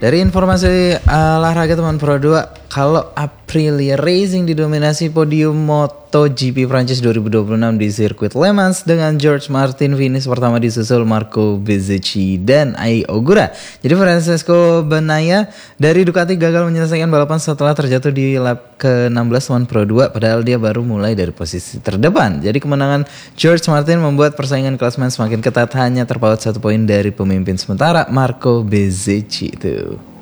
Dari informasi olahraga teman Pro 2, kalau Aprilia Racing didominasi podium MotoGP Prancis 2026 di sirkuit Le Mans dengan George Martin finish pertama disusul Marco Bezzecchi dan Ai Ogura. Jadi Francesco Bagnaia dari Ducati gagal menyelesaikan balapan setelah terjatuh di lap ke-16 teman Pro 2, padahal dia baru mulai dari posisi terdepan. Jadi kemenangan George Martin membuat persaingan klasemen semakin ketat, hanya terpaut 1 poin dari pemimpin sementara Marco Bezzecchi itu.